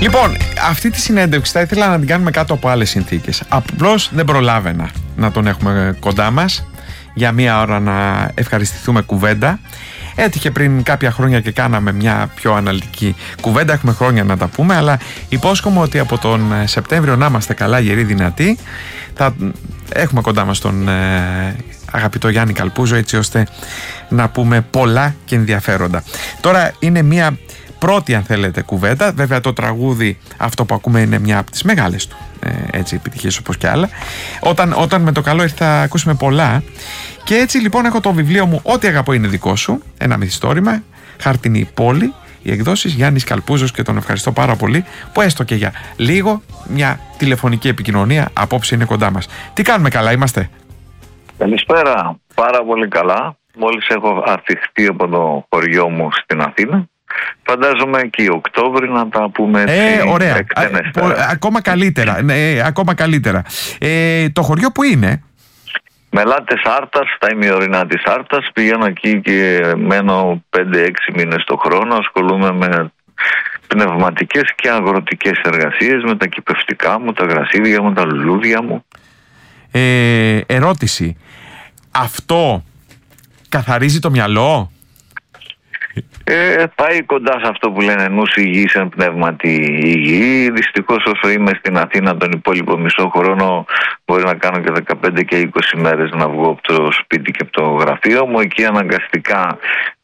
Λοιπόν, αυτή τη συνέντευξη θα ήθελα να την κάνουμε κάτω από άλλες συνθήκες. Απλώς δεν προλάβαινα να τον έχουμε κοντά μας για μία ώρα να ευχαριστηθούμε κουβέντα. Έτυχε πριν κάποια χρόνια και κάναμε μια πιο αναλυτική κουβέντα. Έχουμε χρόνια να τα πούμε, αλλά υπόσχομαι ότι από τον Σεπτέμβριο να είμαστε καλά, γεροί, δυνατοί. Θα έχουμε κοντά μας τον αγαπητό Γιάννη Καλπούζο, έτσι ώστε να πούμε πολλά και ενδιαφέροντα. Τώρα είναι μια πρώτη, αν θέλετε, κουβέντα. Βέβαια το τραγούδι αυτό που ακούμε είναι μια από τις μεγάλες του επιτυχίες, όπως και άλλα. Όταν με το καλό ήρθε θα ακούσουμε πολλά. Και έτσι λοιπόν έχω το βιβλίο μου «Ό,τι αγαπώ είναι δικό σου», ένα μυθιστόρημα, Χάρτινη πόλη, οι εκδόσεις Γιάννης Καλπούζος, και τον ευχαριστώ πάρα πολύ που έστω και για λίγο μια τηλεφωνική επικοινωνία απόψε είναι κοντά μας. Τι κάνουμε, καλά είμαστε? Καλησπέρα, πάρα πολύ καλά. Μόλις έχω αφιχτεί από το χωριό μου στην Αθήνα. Φαντάζομαι και Οκτώβρη να τα πούμε ωραία. Ακόμα καλύτερα. Ακόμα καλύτερα. Το χωριό που είναι? Μελάτες Άρτας, στα ημιορεινά της Άρτας. Πηγαίνω εκεί και μένω 5-6 μήνες το χρόνο. Ασχολούμαι με πνευματικές και αγροτικές εργασίες, με τα κηπευτικά μου, τα γρασίδια μου, τα λουλούδια μου. Ερώτηση. Αυτό καθαρίζει το μυαλό? Πάει κοντά σε αυτό που λένε νους υγιής εν πνεύματι υγιή. Δυστυχώς όσο είμαι στην Αθήνα τον υπόλοιπο μισό χρόνο μπορεί να κάνω και 15 και 20 μέρες να βγω από το σπίτι και από το γραφείο μου. Εκεί αναγκαστικά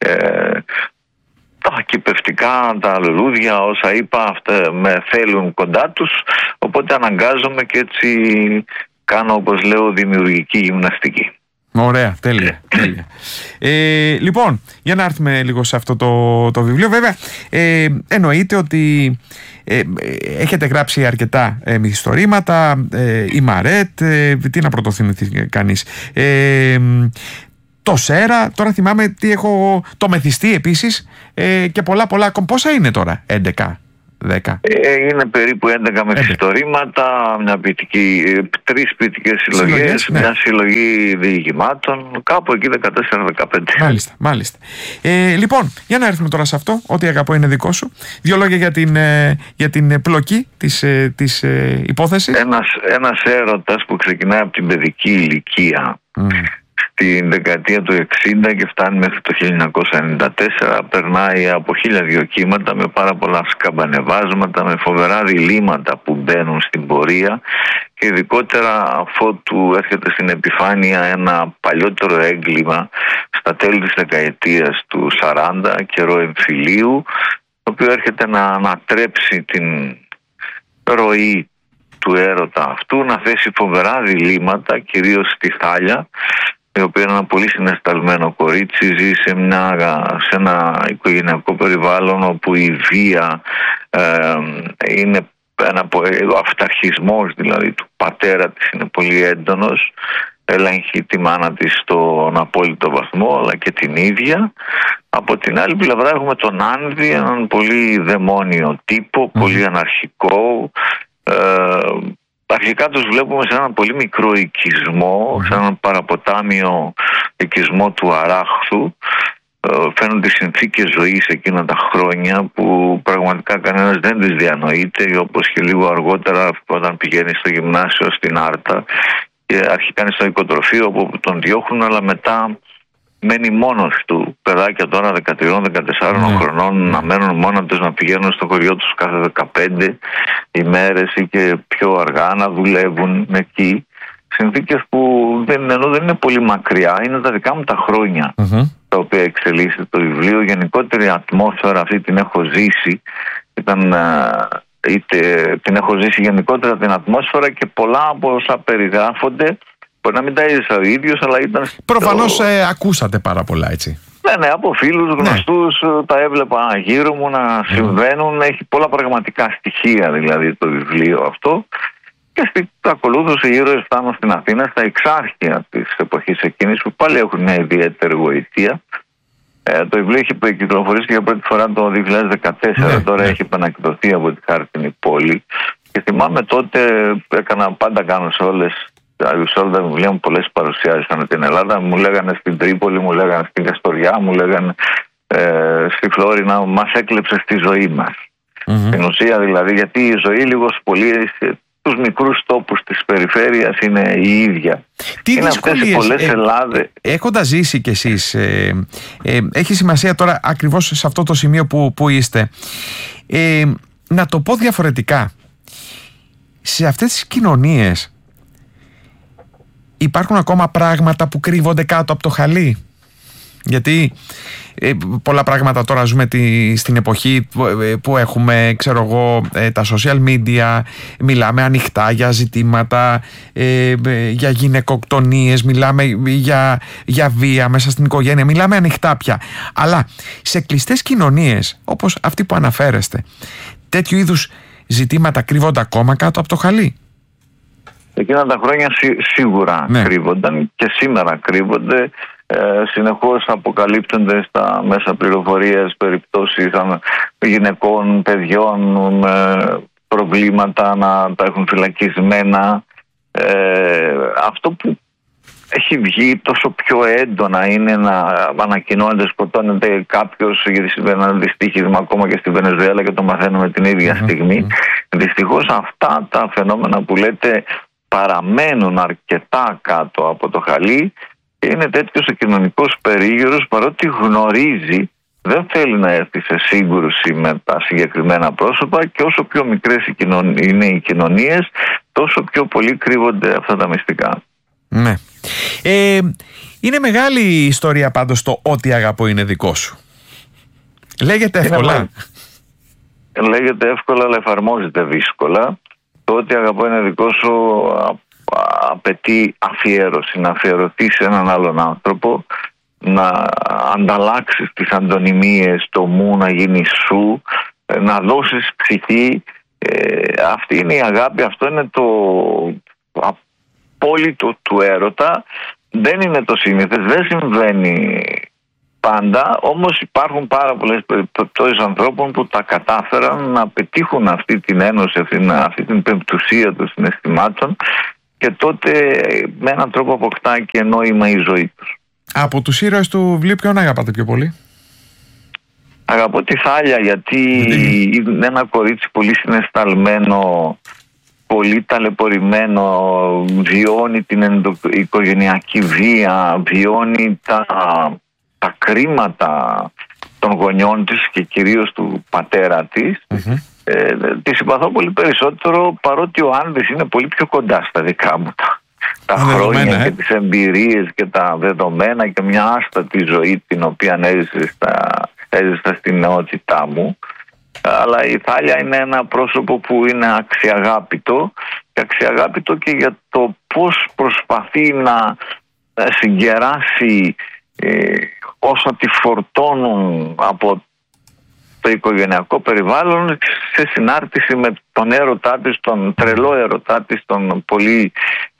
τα κηπευτικά, τα λουλούδια, όσα είπα, αυτά με θέλουν κοντά τους. Οπότε αναγκάζομαι και έτσι κάνω, όπως λέω, δημιουργική γυμναστική. Ωραία, τέλεια. Λοιπόν, για να έρθουμε λίγο σε αυτό το βιβλίο. Βέβαια, εννοείται ότι έχετε γράψει αρκετά μυθιστορήματα, η Μαρέτ, τι να πρωτοθυμηθεί κανείς, το Σέρα, τώρα θυμάμαι τι έχω, το Μεθιστή επίσης, και πολλά ακόμα. Πόσα είναι τώρα? 11? 10. Είναι περίπου 11 μυθιστορήματα, τρεις ποιητικές συλλογές, ναι. Μια συλλογή διηγημάτων, κάπου εκεί 14-15. Μάλιστα. Λοιπόν, για να έρθουμε τώρα σε αυτό, «Ό,τι αγαπώ είναι δικό σου». Δύο λόγια για την πλοκή της υπόθεσης. Ένας έρωτας που ξεκινάει από την παιδική ηλικία την δεκαετία του 60 και φτάνει μέχρι το 1994, περνάει από 1002 κύματα με πάρα πολλά σκαμπανεβάσματα, με φοβερά διλήμματα που μπαίνουν στην πορεία, και ειδικότερα αφότου έρχεται στην επιφάνεια ένα παλιότερο έγκλημα στα τέλη της δεκαετίας του 40, καιρό εμφυλίου, το οποίο έρχεται να ανατρέψει την ροή του έρωτα αυτού, να θέσει φοβερά διλήμματα, κυρίως στη Θάλια, η οποία είναι ένα πολύ συναισθαλμένο κορίτσι, ζει σε ένα οικογενειακό περιβάλλον όπου η βία είναι ο αυταρχισμός δηλαδή του πατέρα της είναι πολύ έντονος, ελέγχει τη μάνα της στον απόλυτο βαθμό, αλλά και την ίδια. Από την άλλη πλευρά έχουμε τον Άνδη, έναν πολύ δαιμόνιο τύπο, πολύ αναρχικό. Αρχικά τους βλέπουμε σε έναν πολύ μικρό οικισμό, σε έναν παραποτάμιο οικισμό του Αράχθου. Φαίνονται συνθήκες ζωής εκείνα τα χρόνια που πραγματικά κανένας δεν τις διανοείται, όπως και λίγο αργότερα όταν πηγαίνει στο γυμνάσιο στην Άρτα και αρχικά είναι στο οικοτροφείο όπου τον διώχνουν, αλλά μετά μένει μόνος του. Παιδάκια τώρα 13-14 χρονών να μένουν μόνα τους, να πηγαίνουν στο χωριό τους κάθε 15 ημέρες ή και πιο αργά, να δουλεύουν εκεί. Συνθήκες που ενώ δεν είναι πολύ μακριά, είναι τα δικά μου τα χρόνια τα οποία εξελίσσεται το βιβλίο. Γενικότερη ατμόσφαιρα αυτή την έχω ζήσει. Την έχω ζήσει γενικότερα την ατμόσφαιρα, και πολλά από όσα περιγράφονται μπορεί να μην τα είδες ο ίδιος, αλλά ήταν... Προφανώς ακούσατε πάρα πολλά, έτσι. Ναι, από φίλους γνωστούς, τα έβλεπα γύρω μου να συμβαίνουν. Έχει πολλά πραγματικά στοιχεία δηλαδή το βιβλίο αυτό. Και στην ακολούθηση οι ήρωες φτάνουν στην Αθήνα, στα εξάρχεια της εποχής εκείνης, που πάλι έχουν μια ιδιαίτερη γοητεία. Το βιβλίο έχει κυκλοφορήσει για πρώτη φορά το 2014, τώρα έχει επανακδοθεί από τη Χάρτινη πόλη. Και θυμάμαι τότε, πάντα κάνω σε όλα τα βιβλία μου πολλές παρουσιάσεις ανά την Ελλάδα. Μου λέγανε στην Τρίπολη, μου λέγανε στην Καστοριά, μου λέγανε στη Φλόρινα, μας έκλεψε στη ζωή μας. Στην ουσία δηλαδή, γιατί η ζωή λίγος πολύ τους μικρούς τόπους της περιφέρειας είναι η ίδια. Τι είναι δυσκολίες, έχοντας ζήσει κι εσείς, έχει σημασία τώρα ακριβώς σε αυτό το σημείο που είστε, να το πω διαφορετικά, σε αυτές τις κοινωνίες υπάρχουν ακόμα πράγματα που κρύβονται κάτω από το χαλί? Γιατί πολλά πράγματα τώρα ζούμε στην εποχή που έχουμε, ξέρω εγώ, τα social media, μιλάμε ανοιχτά για ζητήματα, για γυναικοκτονίες, μιλάμε για βία μέσα στην οικογένεια, μιλάμε ανοιχτά πια. Αλλά σε κλειστές κοινωνίες όπως αυτή που αναφέρεστε, τέτοιου είδους ζητήματα κρύβονται ακόμα κάτω από το χαλί? Εκείνα τα χρόνια σίγουρα κρύβονταν και σήμερα κρύβονται. Συνεχώς αποκαλύπτονται στα μέσα πληροφορίας περιπτώσεις γυναικών, παιδιών με προβλήματα να τα έχουν φυλακισμένα. Αυτό που έχει βγει τόσο πιο έντονα είναι να ανακοινώνεται, σκοτώνεται κάποιος, γιατί συμβαίνει ένα δυστύχημα ακόμα και στη Βενεζουέλα και το μαθαίνουμε την ίδια στιγμή. Δυστυχώς αυτά τα φαινόμενα που λέτε παραμένουν αρκετά κάτω από το χαλί. Είναι τέτοιος ο κοινωνικός περίγυρος, παρότι γνωρίζει, δεν θέλει να έρθει σε σύγκρουση με τα συγκεκριμένα πρόσωπα, και όσο πιο μικρές είναι οι κοινωνίες, τόσο πιο πολύ κρύβονται αυτά τα μυστικά. Ναι. Είναι μεγάλη η ιστορία πάντως το «Ό,τι αγαπώ είναι δικό σου». Λέγεται εύκολα. Λέγεται εύκολα, αλλά εφαρμόζεται δύσκολα. Το «Ό,τι αγαπώ είναι δικό σου» απαιτεί αφιέρωση, να αφιερωθεί σε έναν άλλον άνθρωπο, να ανταλλάξεις τις αντωνυμίες, το μου να γίνει σου, να δώσεις ψυχή. Αυτή είναι η αγάπη, αυτό είναι το απόλυτο του έρωτα. Δεν είναι το συνήθες, δεν συμβαίνει πάντα, όμως υπάρχουν πάρα πολλές περιπτώσεις ανθρώπων που τα κατάφεραν να πετύχουν αυτή την ένωση, αυτή την πεμπτουσία των συναισθημάτων, και τότε με έναν τρόπο αποκτά και νόημα η ζωή τους. Από τους ήρωες του βιβλίου ποιον αγαπάτε πιο πολύ? Αγαπώ τη Θάλια, γιατί είναι ένα κορίτσι πολύ συναισθαλμένο, πολύ ταλαιπωρημένο, βιώνει την οικογενειακή βία, βιώνει τα κρίματα των γονιών της και κυρίως του πατέρα της. Τη συμπαθώ πολύ περισσότερο, παρότι ο Άνδης είναι πολύ πιο κοντά στα δικά μου τα χρόνια και τις εμπειρίες και τα δεδομένα και μια άστατη ζωή την οποία έζησα στην νεότητά μου. Αλλά η Θάλια είναι ένα πρόσωπο που είναι αξιαγάπητο, και αξιαγάπητο και για το πώς προσπαθεί να συγκεράσει όσα τη φορτώνουν από το οικογενειακό περιβάλλον, σε συνάρτηση με τον έρωτά της, τον τρελό έρωτά της, τον πολύ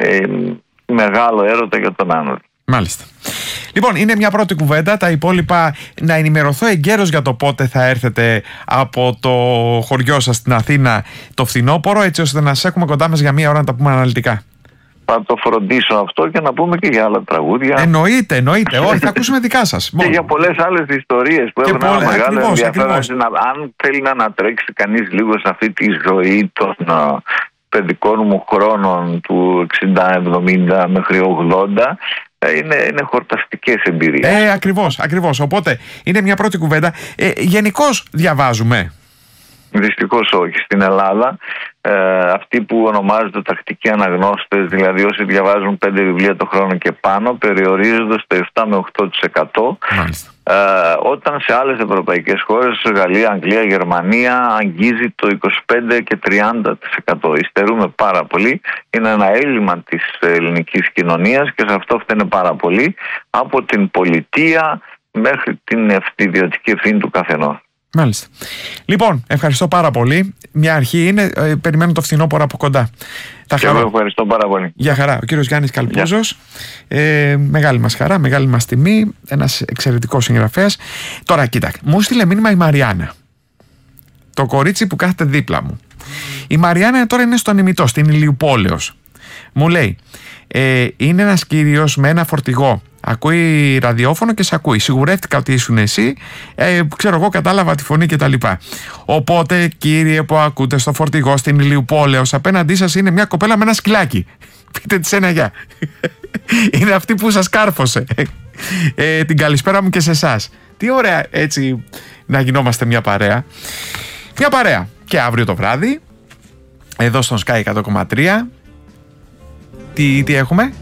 μεγάλο έρωτα για τον άνθρωπο. Μάλιστα. Λοιπόν, είναι μια πρώτη κουβέντα. Τα υπόλοιπα να ενημερωθώ εγκαίρως για το πότε θα έρθετε από το χωριό σας στην Αθήνα το φθινόπωρο, έτσι ώστε να σας έχουμε κοντά μας για μία ώρα να τα πούμε αναλυτικά. Θα το φροντίσω αυτό και να πούμε και για άλλα τραγούδια. Εννοείται. Όχι, θα ακούσουμε δικά σας. Και για πολλές άλλες ιστορίες που έχουν ένα μεγάλο ενδιαφέρον. Αν θέλει να ανατρέξει κανείς λίγο σε αυτή τη ζωή των παιδικών μου χρόνων του 60-70 μέχρι 80, είναι χορταστικές εμπειρίες. Ακριβώς. Οπότε είναι μια πρώτη κουβέντα. Γενικώς διαβάζουμε? Δυστυχώς όχι. Στην Ελλάδα αυτοί που ονομάζονται τακτικοί αναγνώστες, δηλαδή όσοι διαβάζουν 5 βιβλία το χρόνο και πάνω, περιορίζονται στο 7 με 8%. Όταν σε άλλες ευρωπαϊκές χώρες, Γαλλία, Αγγλία, Γερμανία, αγγίζει το 25 και 30%. Υστερούμε πάρα πολύ. Είναι ένα έλλειμμα της ελληνικής κοινωνίας και σε αυτό φταίνε πάρα πολύ, από την πολιτεία μέχρι την ιδιωτική ευθύνη του καθενός. Μάλιστα. Λοιπόν, ευχαριστώ πάρα πολύ. Μια αρχή είναι, περιμένω το φθινόπωρο από κοντά. Εγώ ευχαριστώ πάρα πολύ. Γεια χαρά. Ο κύριος Γιάννης Καλπούζος. Μεγάλη μας χαρά, μεγάλη μας τιμή. Ένας εξαιρετικός συγγραφέας. Τώρα, κοίτα, μου στείλε μήνυμα η Μαριάννα, το κορίτσι που κάθεται δίπλα μου. Η Μαριάννα τώρα είναι στον Ημιτό, στην Ηλιουπόλεως. Μου λέει, είναι ένας κύριος με ένα φορτηγό Ακούει ραδιόφωνο και σε ακούει. Σιγουρεύτηκα ότι ήσουν εσύ. Ξέρω εγώ, κατάλαβα τη φωνή κτλ. Οπότε, κύριε που ακούτε στο φορτηγό στην Ηλιουπόλεως, απέναντί σας είναι μια κοπέλα με ένα σκυλάκι. Πείτε της ένα γεια. Είναι αυτή που σας κάρφωσε. Την καλησπέρα μου και σε εσάς. Τι ωραία έτσι να γινόμαστε μια παρέα. Μια παρέα. Και αύριο το βράδυ, εδώ στον Sky 100,3. Τι έχουμε?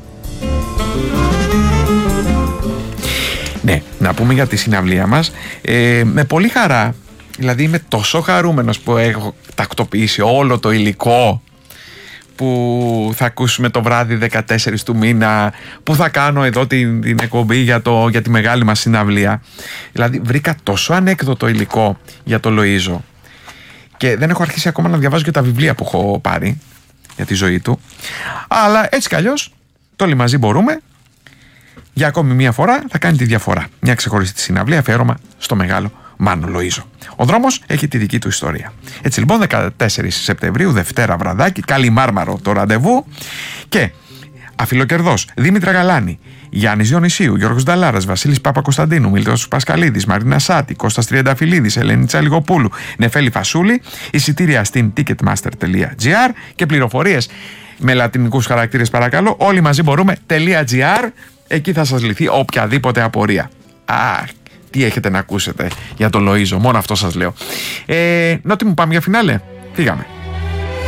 Ναι, να πούμε για τη συναυλία μας. Με πολύ χαρά. Δηλαδή είμαι τόσο χαρούμενος που έχω τακτοποιήσει όλο το υλικό που θα ακούσουμε το βράδυ 14 του μήνα, που θα κάνω εδώ την εκπομπή για τη μεγάλη μας συναυλία. Δηλαδή βρήκα τόσο ανέκδοτο υλικό για το Λοΐζο και δεν έχω αρχίσει ακόμα να διαβάζω και τα βιβλία που έχω πάρει για τη ζωή του, αλλά έτσι κι αλλιώς το όλοι μαζί μπορούμε. Για ακόμη μια φορά θα κάνει τη διαφορά. Μια ξεχωριστή συναυλία, αφιέρωμα στο μεγάλο Μάνο Λοΐζο. Ο δρόμος έχει τη δική του ιστορία. Έτσι λοιπόν, 14 Σεπτεμβρίου, Δευτέρα βραδάκι, Καλιμάρμαρο το ραντεβού. Και Αφιλοκερδός, Δήμητρα Γαλάνη, Γιάννης Διονυσίου, Γιώργος Νταλάρας, Βασίλης Παπακοσταντίνου, Μίλτος Πασκαλίδης, Μαρίνα Σάτη, Κώστας Τριανταφυλλίδης, Ελένη Τσαλιγοπούλου, Νεφέλη Φασούλη. Εισιτήρια στην ticketmaster.gr και πληροφορίες με λατινικούς χαρακτήρες παρακαλώ. Όλοι μαζί μπορούμε.gr. Εκεί θα σας λυθεί οποιαδήποτε απορία. Τι έχετε να ακούσετε για τον Λοΐζο, μόνο αυτό σας λέω. Νότι μου, πάμε για φινάλε. Φύγαμε.